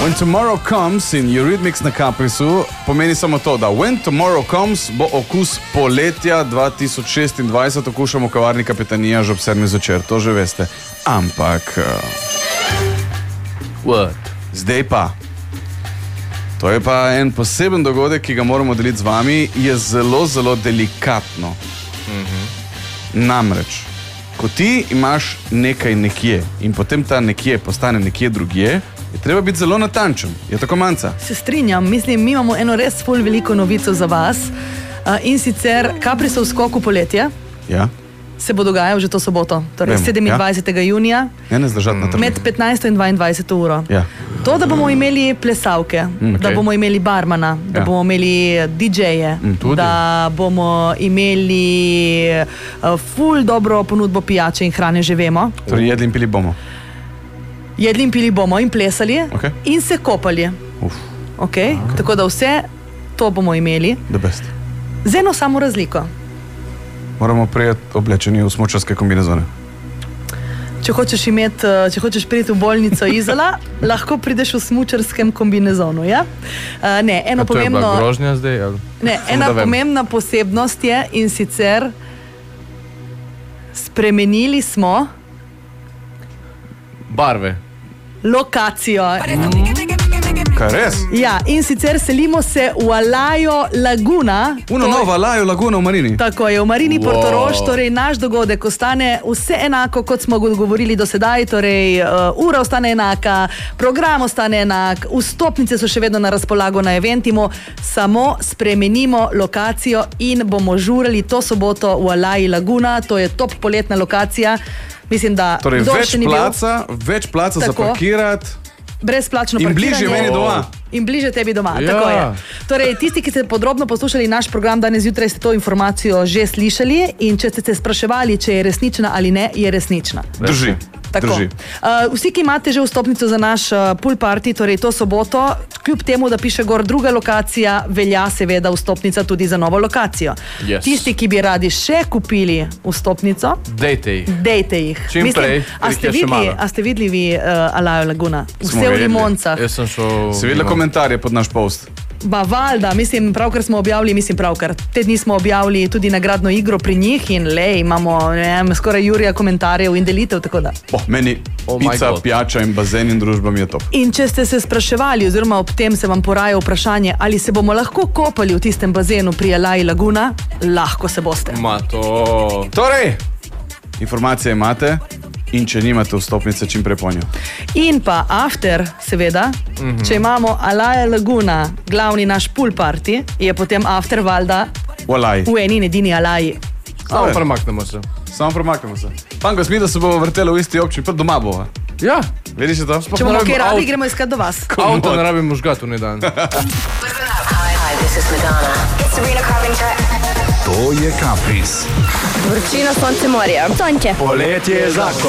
When tomorrow comes in Eurythmics na Caprisu pomeni samo to, da when tomorrow comes bo okus poletja 2026 okušamo v kavarni Kapetanija že ob 7 zvečer, to že veste. Ampak zdaj pa to je pa en poseben dogodek, ki ga moramo deliti z vami, je zelo, zelo delikatno. Namreč, ko ti imaš nekaj nekje in potem ta nekje postane nekje drugje, je treba biti zelo natančen. Je tako, Manca? Se strinjam. Mislim, mi imamo eno res ful veliko novico za vas. In sicer Caprisov skok v poletje se bo dogajal že to soboto, torej 27. junija, med 15. in 22. uro. To, da bomo imeli plesavke, da bomo imeli barmana, da bomo imeli DJ-je, da bomo imeli ful dobro ponudbo pijače in hrane, že vemo. Torej jedli in pili bomo. Jedli in pili bomo in plesali in se kopali. Tako da vse to bomo imeli. Z eno samo razliko. Moramo prijeti oblečeni v smučarske kombinezone. Če hočeš priti v bolnico Izola, lahko prideš v smučarskem kombinezonu, ja? Ne, eno pomembno... To je bila grožnja zdaj? Ne, ena pomembna posebnost je in sicer spremenili smo barve. Lokacijo. Kaj res? Ja, in sicer selimo se v Alajo Laguna. Novo Alajo Laguna v Marini. Tako je, v Marini Portorož, torej naš dogodek ostane vse enako, kot smo govorili do sedaj, torej ura ostane enaka, program ostane enak, vstopnice so še vedno na razpolago na Eventimu, samo spremenimo lokacijo in bomo žurali to soboto v Alaji Laguna, to je top poletna lokacija. Mislim, da torej več placa za parkirati. Brezplačno parkiranje. In bližje meni doma. In bližje tebi doma, tako je. Torej, tisti, ki ste podrobno poslušali naš program danes zjutraj, ste to informacijo že slišali in če ste se spraševali, če je resnična ali ne, je resnična. Drži. Vsi, ki imate že vstopnico za naš pool party, torej to soboto, kljub temu, da piše gor druga lokacija, velja seveda vstopnica tudi za novo lokacijo. Tisti, ki bi radi še kupili vstopnico, dejte jih. Čim prej, a ste videli vi Alajo Laguna? Vse v limoncah. Si videla komentarje pod naš post? Valjda, mislim, pravkar smo objavili, te dni smo objavili tudi nagradno igro pri njih in imamo skoraj jurja komentarjev in delitev, tako da. Meni pica, pijača in bazen in družba mi je top. In če ste se spraševali, oziroma ob tem se vam poraja vprašanje, ali se bomo lahko kopali v tistem bazenu pri Alaji Laguna, lahko se boste. Torej, informacije imate. In če nimate vstopnice, čim prej ponjo. In pa after, seveda, če imamo Alaja Laguna, glavni naš pool party, je potem after valjda v eni edini Alaji. Samo premaknemo se. Panko, smi, da se bomo vrteli v isti občini, pa doma bova. Ja. Vidiš to? Če bomo kaj radi, gremo iskat do vas. Avto ne rabimo žgati v nedan. Hi, this is Madonna. It's Sabrina Carpenter. To je Capris. Vročina, sonce, morje. Sonče. Poletje je zakon.